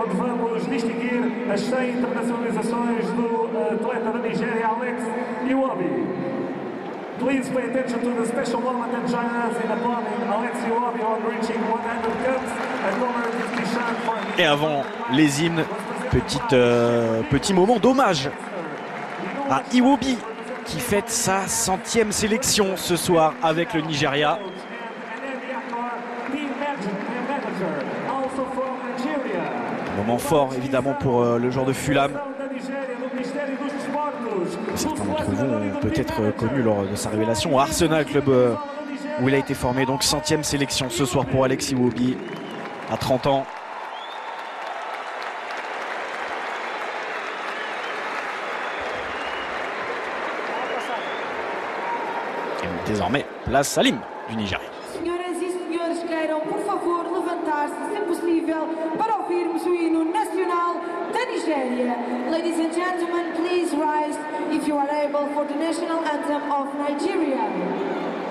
onde vamos distinguir as 100 internacionalizações do atleta da Nigéria, Alex Iwobi. Please pay attention to the special moment that join us in applauding Alex Iwobi on reaching 100 cups and over 50 shots for him. Et avant les hymnes, petit moment d'hommage à Iwobi qui fête sa 100e sélection ce soir avec le Nigeria. Moment fort évidemment pour le joueur de Fulham. Certains d'entre vous ont peut-être connu lors de sa révélation au Arsenal, club où il a été formé. Donc 100e sélection ce soir pour Alex Iwobi à 30 ans. Et désormais, place à l'hymne du Nigeria. Senhoras e senhores, queiram por favor levantar-se, se possível, para ouvirmos o hino nacional da Nigéria. Ladies and gentlemen, please rise if you are able for the national anthem of Nigeria.